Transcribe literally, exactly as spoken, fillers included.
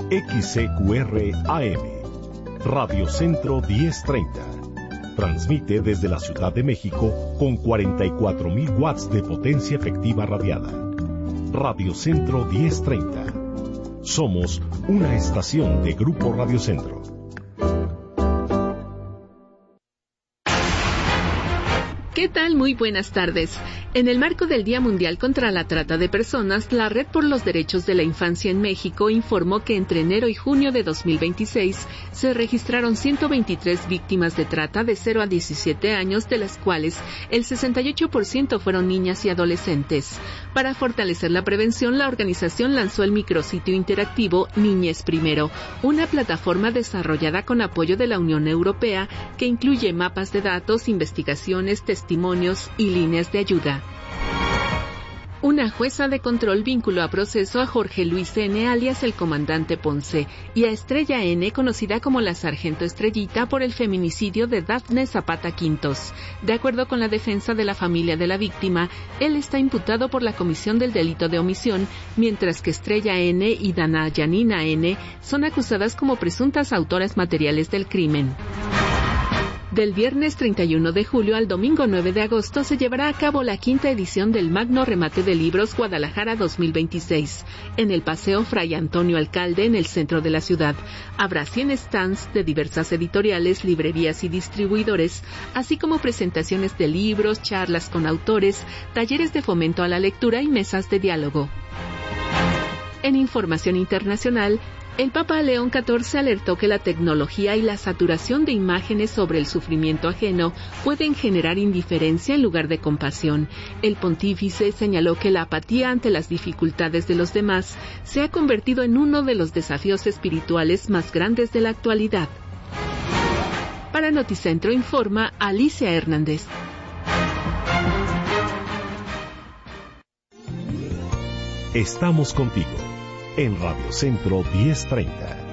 X C Q R A M, Radio Centro diez treinta. Transmite desde la Ciudad de México con cuarenta y cuatro mil watts de potencia efectiva radiada. Radio Centro diez treinta. Somos una estación de Grupo Radio Centro. ¿Qué tal? Muy buenas tardes. En el marco del Día Mundial contra la Trata de Personas, la Red por los Derechos de la Infancia en México informó que entre enero y junio de dos mil veintiséis se registraron ciento veintitrés víctimas de trata de cero a diecisiete años, de las cuales el sesenta y ocho por ciento fueron niñas y adolescentes. Para fortalecer la prevención, la organización lanzó el micrositio interactivo Niñez Primero, una plataforma desarrollada con apoyo de la Unión Europea que incluye mapas de datos, investigaciones, testimonios y líneas de ayuda. Una jueza de control vinculó a proceso a Jorge Luis N., alias el comandante Ponce, y a Estrella N., conocida como la Sargento Estrellita, por el feminicidio de Dafne Zapata Quintos. De acuerdo con la defensa de la familia de la víctima, él está imputado por la comisión del delito de omisión, mientras que Estrella N. y Dana Yanina N. son acusadas como presuntas autoras materiales del crimen. Del viernes treinta y uno de julio al domingo nueve de agosto se llevará a cabo la quinta edición del Magno Remate de Libros Guadalajara dos mil veintiséis, en el Paseo Fray Antonio Alcalde, en el centro de la ciudad. Habrá cien stands de diversas editoriales, librerías y distribuidores, así como presentaciones de libros, charlas con autores, talleres de fomento a la lectura y mesas de diálogo. En información internacional, el Papa León catorce alertó que la tecnología y la saturación de imágenes sobre el sufrimiento ajeno pueden generar indiferencia en lugar de compasión. El pontífice señaló que la apatía ante las dificultades de los demás se ha convertido en uno de los desafíos espirituales más grandes de la actualidad. Para Noticentro informa Alicia Hernández. Estamos contigo en Radio Centro diez treinta.